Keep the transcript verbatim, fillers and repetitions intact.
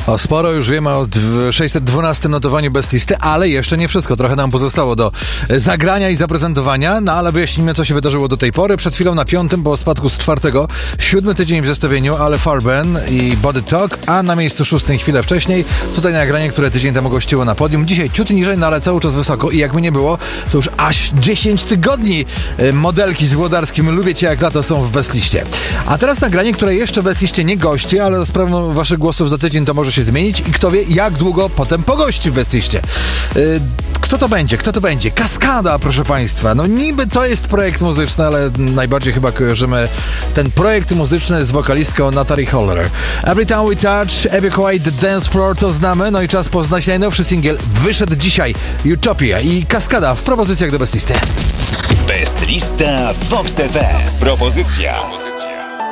O, sporo już wiemy o sześćset dwunastym notowaniu Best Listy, ale jeszcze nie wszystko. Trochę nam pozostało do zagrania i zaprezentowania, no ale wyjaśnijmy, co się wydarzyło do tej pory. Przed chwilą na piątym, po spadku z czwartego, siódmy tydzień w zestawieniu, ale Farben i Body Talk, a na miejscu szóstym chwilę wcześniej, tutaj nagranie, które tydzień temu gościło na podium. Dzisiaj ciut niżej, no ale cały czas wysoko i jakby nie było, to już aż dziesięć tygodni modelki z Włodarskim Lubię Cię jak lato są w Best Liście. A teraz nagranie, które jeszcze w Best Liście nie gości, ale za sprawą waszych głosów za tydzień to może się zmienić i kto wie, jak długo potem pogości w Best Liście. Yy, kto to będzie? Kto to będzie? Kaskada, proszę państwa. No niby to jest projekt muzyczny, ale najbardziej chyba kojarzymy ten projekt muzyczny z wokalistką Natalie Holler. Every Time We Touch, Every Quiet The Dance Floor to znamy, no i czas poznać najnowszy singiel. Wyszedł dzisiaj, Utopia i Kaskada w propozycjach do Best Listy. Best Lista Vox T V. Propozycja.